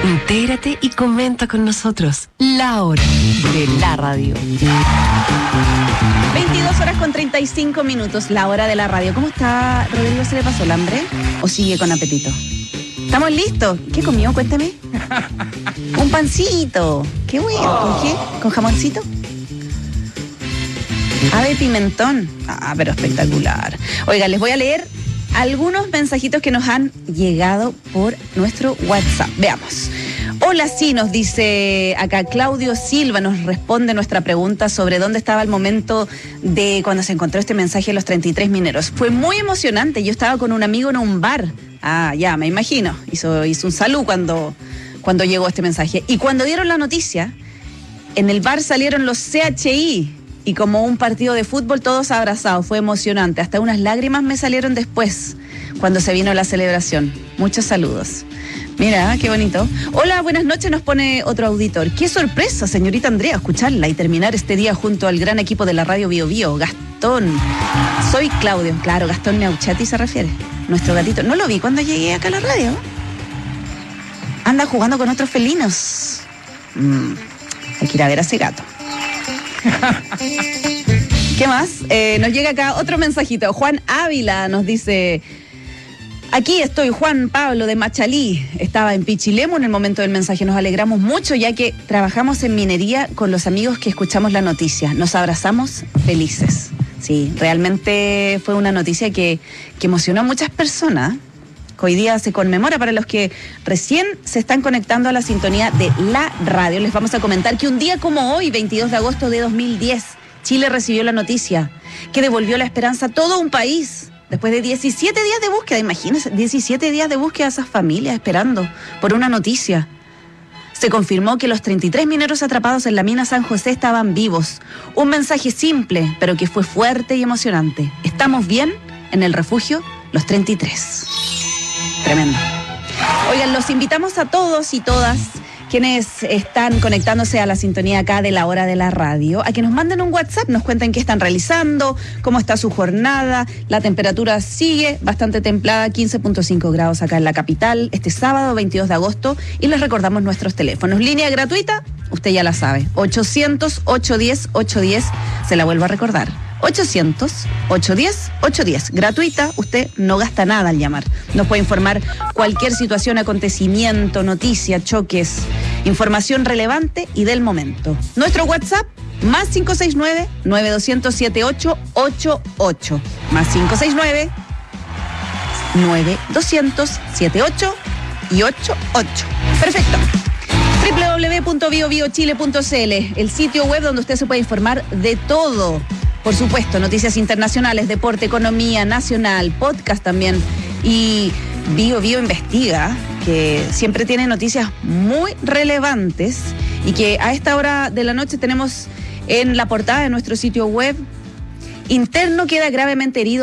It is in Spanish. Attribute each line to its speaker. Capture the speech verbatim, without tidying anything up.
Speaker 1: Intégrate y comenta con nosotros. La hora de la radio.
Speaker 2: veintidós horas con treinta y cinco minutos, la hora de la radio. ¿Cómo está, Rodrigo? ¿Se le pasó el hambre? ¿O sigue con apetito? ¿Estamos listos? ¿Qué comió? Cuéntame. Un pancito. Qué bueno. ¿Con qué? ¿Con jamoncito? Ave pimentón. Ah, pero espectacular. Oiga, les voy a leer algunos mensajitos que nos han llegado por nuestro WhatsApp. Veamos. Hola, sí, nos dice acá Claudio Silva, nos responde nuestra pregunta sobre dónde estaba el momento de cuando se encontró este mensaje de los treinta y tres mineros. Fue muy emocionante, yo estaba con un amigo en un bar. Ah, ya, me imagino. Hizo, hizo un salud cuando, cuando llegó este mensaje. Y cuando dieron la noticia, en el bar salieron los C H I. Y como un partido de fútbol, todos abrazados. Fue emocionante. Hasta unas lágrimas me salieron después, cuando se vino la celebración. Muchos saludos. Mira, qué bonito. Hola, buenas noches, nos pone otro auditor. Qué sorpresa, señorita Andrea, escucharla y terminar este día junto al gran equipo de la radio Bio Bio. Gastón. Soy Claudio. Claro, Gastón Neuchati se refiere. Nuestro gatito. No lo vi cuando llegué acá a la radio. Anda jugando con otros felinos. Mm, hay que ir a ver a ese gato. ¿Qué más? Eh, nos llega acá otro mensajito. Juan Ávila nos dice: aquí estoy, Juan Pablo de Machalí. Estaba en Pichilemu en el momento del mensaje. Nos alegramos mucho ya que trabajamos en minería con los amigos que escuchamos la noticia. Nos abrazamos felices. Sí, realmente fue una noticia que, que emocionó a muchas personas. Hoy día se conmemora. Para los que recién se están conectando a la sintonía de la radio, les vamos a comentar que un día como hoy, veintidós de agosto de dos mil diez, Chile recibió la noticia que devolvió la esperanza a todo un país. Después de diecisiete días de búsqueda, imagínense, diecisiete días de búsqueda a esas familias esperando por una noticia. Se confirmó que los treinta y tres mineros atrapados en la mina San José estaban vivos. Un mensaje simple, pero que fue fuerte y emocionante. Estamos bien en el refugio Los treinta y tres. Tremendo. Oigan, los invitamos a todos y todas quienes están conectándose a la sintonía acá de la hora de la radio, a que nos manden un WhatsApp, nos cuenten qué están realizando, cómo está su jornada. La temperatura sigue bastante templada, quince punto cinco grados acá en la capital, este sábado veintidós de agosto, y les recordamos nuestros teléfonos. Línea gratuita, usted ya la sabe, ochocientos, ochocientos diez, ochocientos diez, se la vuelvo a recordar. ochocientos, ochocientos diez, ochocientos diez. Gratuita, usted no gasta nada al llamar. Nos puede informar cualquier situación, acontecimiento, noticia, choques, información relevante y del momento. Nuestro WhatsApp, más cinco seis nueve, nueve dos cero cero, siete ocho ocho ocho. Más cinco seis nueve, nueve dos cero cero, siete ocho y ocho ocho. Perfecto. doble u doble u doble u punto bio bio chile punto c l, el sitio web donde usted se puede informar de todo. Por supuesto, noticias internacionales, deporte, economía nacional, podcast también. Y Bio Bio Investiga, que siempre tiene noticias muy relevantes y que a esta hora de la noche tenemos en la portada de nuestro sitio web: interno queda gravemente herido